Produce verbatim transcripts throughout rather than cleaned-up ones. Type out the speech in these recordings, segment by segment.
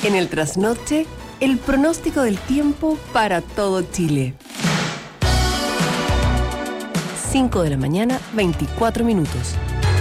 En el trasnoche, el pronóstico del tiempo para todo Chile. cinco de la mañana, veinticuatro minutos.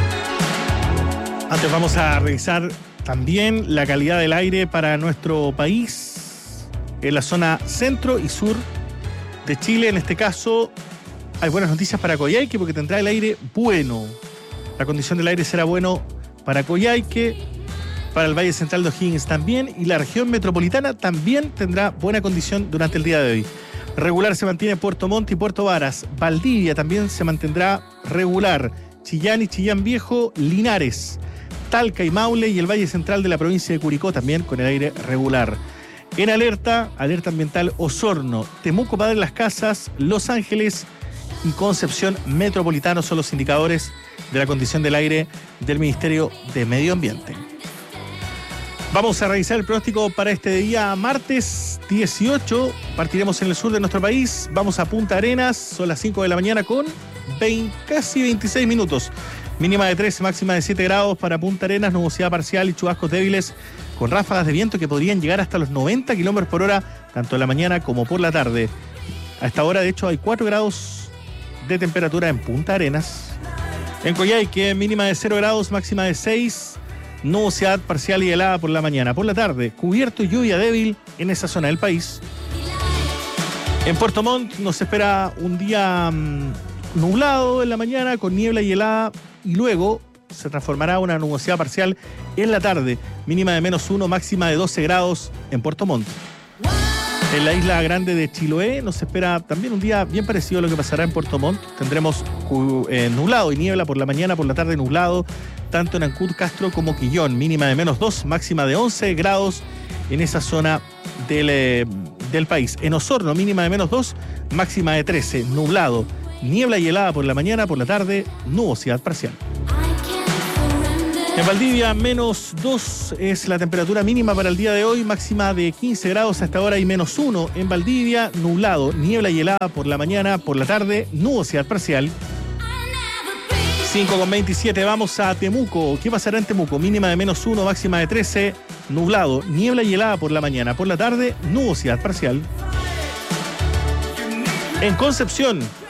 Antes vamos a revisar también la calidad del aire para nuestro país, en la zona centro y sur de Chile. En este caso, hay buenas noticias para Coyhaique porque tendrá el aire bueno. La condición del aire será bueno para Coyhaique, para el Valle Central de O'Higgins también, y la región metropolitana también tendrá buena condición durante el día de hoy. Regular se mantiene Puerto Montt y Puerto Varas. Valdivia también se mantendrá regular. Chillán y Chillán Viejo, Linares, Talca y Maule y el Valle Central de la provincia de Curicó también con el aire regular. En alerta, alerta ambiental Osorno, Temuco, Padre Las Casas, Los Ángeles y Concepción Metropolitano son los indicadores de la condición del aire del Ministerio de Medio Ambiente. Vamos a revisar el pronóstico para este día martes dieciocho. Partiremos en el sur de nuestro país. Vamos a Punta Arenas. Son las cinco de la mañana con veinte, casi veintiséis minutos. Mínima de trece, máxima de siete grados para Punta Arenas. Nubosidad parcial y chubascos débiles con ráfagas de viento que podrían llegar hasta los noventa kilómetros por hora, tanto en la mañana como por la tarde. A esta hora, de hecho, hay cuatro grados de temperatura en Punta Arenas. En Coyhaique, mínima de cero grados, máxima de seis. Nubosidad parcial y helada por la mañana. Por la tarde, cubierto y lluvia débil en esa zona del país. En Puerto Montt nos espera un día mmm, nublado en la mañana con niebla y helada, y luego se transformará una nubosidad parcial en la tarde. Mínima de menos uno, máxima de doce grados en Puerto Montt. En la isla grande de Chiloé nos espera también un día bien parecido a lo que pasará en Puerto Montt. Tendremos eh, nublado y niebla por la mañana, por la tarde nublado, tanto en Ancud, Castro como Quillón. Mínima de menos dos, máxima de once grados en esa zona del, eh, del país. En Osorno, mínima de menos dos, máxima de trece, nublado, niebla y helada por la mañana, por la tarde, nubosidad parcial. En Valdivia, menos dos es la temperatura mínima para el día de hoy, máxima de quince grados hasta ahora y menos uno en Valdivia, nublado, niebla y helada por la mañana, por la tarde, nubosidad parcial. cinco con veintisiete, vamos a Temuco. ¿Qué pasará en Temuco? Mínima de menos uno, máxima de trece, nublado, niebla y helada por la mañana, por la tarde, nubosidad parcial. En Concepción,